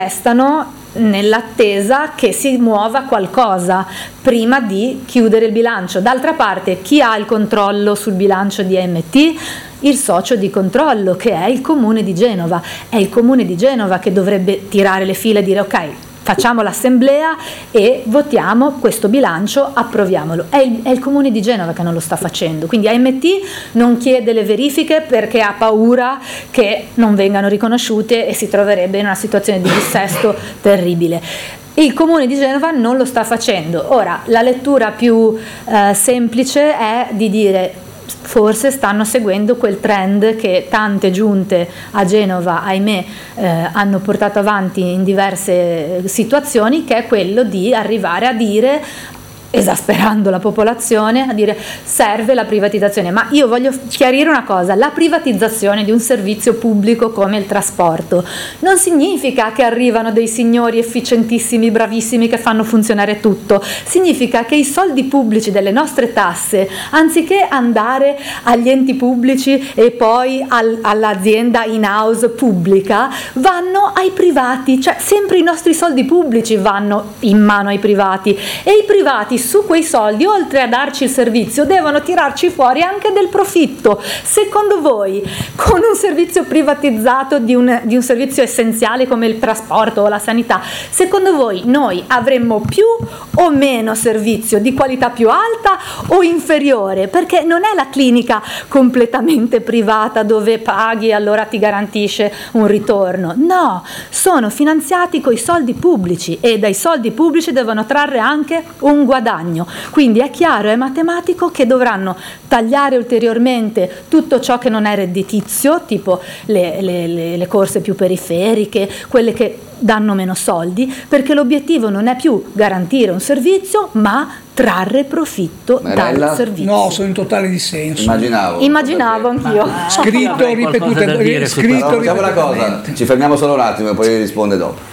restano nell'attesa che si muova qualcosa prima di chiudere il bilancio. D'altra parte, chi ha il controllo sul bilancio di AMT? Il socio di controllo, che è il Comune di Genova. È il Comune di Genova che dovrebbe tirare le fila e dire ok, facciamo l'assemblea e votiamo questo bilancio, approviamolo. È il Comune di Genova che non lo sta facendo, quindi AMT non chiede le verifiche perché ha paura che non vengano riconosciute e si troverebbe in una situazione di dissesto terribile. Il Comune di Genova non lo sta facendo. Ora, la lettura più semplice è di dire forse stanno seguendo quel trend che tante giunte a Genova, ahimè, hanno portato avanti in diverse situazioni, che è quello di arrivare a dire, esasperando la popolazione, a dire serve la privatizzazione. Ma io voglio chiarire una cosa: la privatizzazione di un servizio pubblico come il trasporto non significa che arrivano dei signori efficientissimi, bravissimi che fanno funzionare tutto, significa che i soldi pubblici delle nostre tasse, anziché andare agli enti pubblici e poi all'azienda in house pubblica, vanno ai privati, cioè sempre i nostri soldi pubblici vanno in mano ai privati, e i privati su quei soldi, oltre a darci il servizio, devono tirarci fuori anche del profitto. Secondo voi, con un servizio privatizzato di un servizio essenziale come il trasporto o la sanità, secondo voi noi avremmo più o meno servizio, di qualità più alta o inferiore? Perché non è la clinica completamente privata dove paghi e allora ti garantisce un ritorno, no, sono finanziati coi soldi pubblici e dai soldi pubblici devono trarre anche un guadagno. Quindi è chiaro, è matematico che dovranno tagliare ulteriormente tutto ciò che non è redditizio, tipo le corse più periferiche, quelle che danno meno soldi, perché l'obiettivo non è più garantire un servizio, ma trarre profitto dal servizio. No, sono in totale dissenso. Immaginavo anch'io. Scritto, ripetuto, Facciamo una cosa, ci fermiamo solo un attimo e poi risponde dopo.